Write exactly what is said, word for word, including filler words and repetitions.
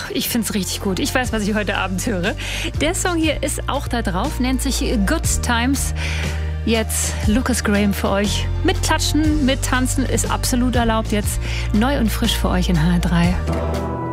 ich finde es richtig gut. Ich weiß, was ich heute Abend höre. Der Song hier ist auch da drauf, nennt sich Good Times. Jetzt Lukas Graham für euch. Mit Klatschen, mit Tanzen ist absolut erlaubt. Jetzt neu und frisch für euch in H R drei.